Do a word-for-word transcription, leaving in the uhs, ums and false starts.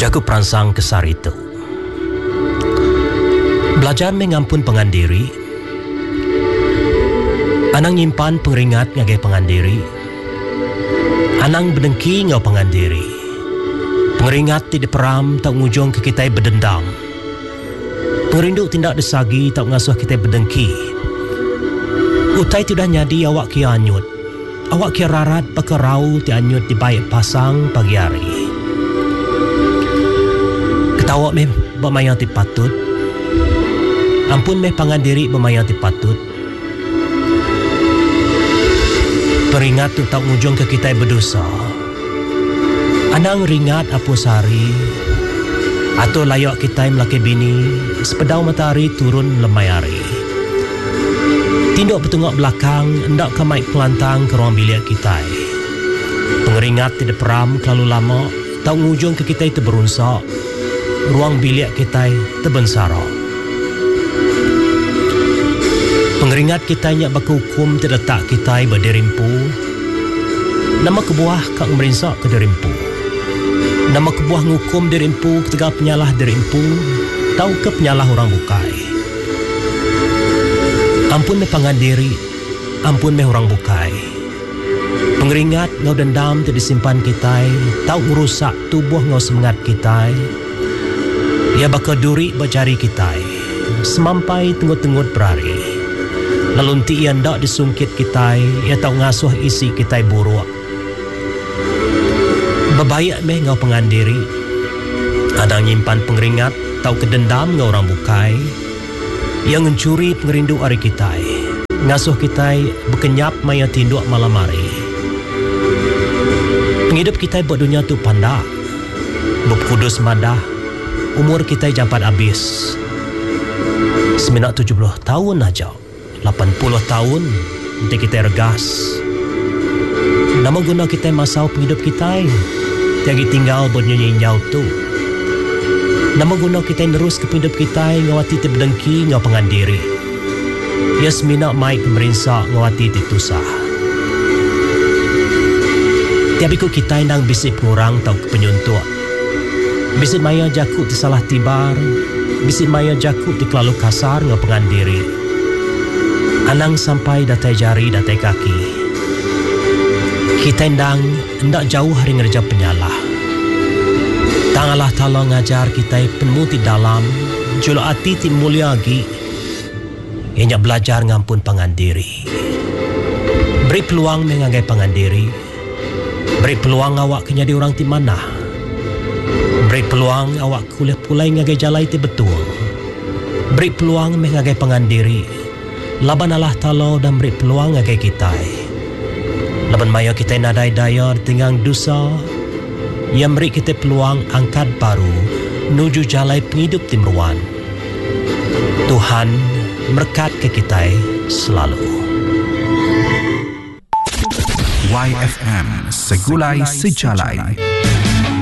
Jaga perangsang kesar itu. Belajar mengampun pengandiri. Anang nyimpan pengeringat ngagai pengandiri. Anang berdengki ngau pengandiri. Pengeringat tidak peram tak ngujung ke kita berdendam. Pengerindu tindak desagi tak ngasuh kita berdengki. Utai tidak nyadi awak kia anyut. Awak kia rarat pakerau ti anyut di baik pasang pagi hari. Ketawa meh bermayang ti patut. Ampun meh pangandiri bermayang ti patut. Peringat tu tak ngujung ke kita berdosa. Anang ringat apa sehari. Atau layak kita melaki bini. Sepedau matahari turun lemai hari. Tinduk bertengok belakang, hendak ke maik pelantang ke ruang bilik kita. Pengeringat tidak peram terlalu lama, tak ngujung ke kita itu berunsak. Ruang bilik kita terbensarak. Pengeringat kita nyak berhukum terletak kita berderimpu. Nama kebuah kak merinsak ke derimpu. Nama kebuah ngukum derimpu ketika penyalah derimpu, tahu ke penyalah orang bukai. Ampun meh pangandiri, ampun meh orang bukai. Pengeringat ngau dendam tidak disimpan kita, tahu merusak tubuh ngau semangat kita. Ia bakal duri berjari kita, semampai tenggut-tenggut berari. Lalu nanti ia ndak disungkit kita, ia tahu ngasuh isi kita buruk. Bebayak meh ngau pengandiri, ada nyimpan pengeringat, tahu kedendam ngau orang bukai. Yang mencuri pengerindu hari kita. Ngasuh kita berkenyap maya tinduk malam hari. Penghidup kita buat dunia tu pandak. Berkudus madah. Umur kita jampat habis. Seminat tujuh puluh tahun aja. lapan puluh tahun. Nanti kita regas. Nama guna kita masau penghidup kita. Tiagi tinggal buat nyanyi nyau tu. Nama guna kita nerus ke hidup kita ngawati ti berdengki ngau pengandiri. Yes mina maik merinsak ngawati ti tusah. Tiabiku kita nang bisip ngurang tau ke penyuntuk. Bisip maya jakut ti salah tibar. Bisip maya jakut ti kelalu kasar ngau pengandiri. Anang sampai datai jari datai kaki. Kita ndang ndak jauh hari ngerja penyalah. Tangalah tolong ngajar kita penuh di dalam julu hati ti mulia lagi ianya belajar ngampun pangandiri. Beri peluang mengagai pangandiri. Beri peluang awak kenyadi orang ti mana. Beri peluang awak kuliah pulai ngagai jalai ti betul. Beri peluang mengagai pangandiri. Laban Allah talo dan beri peluang ngagai kita. Laban maya kita nadai daya tinggang dosa. Yang beri kita peluang angkat baru menuju jalai penghidup timruan. Tuhan berkat ke kita selalu. Y F M Segulai Sejalai.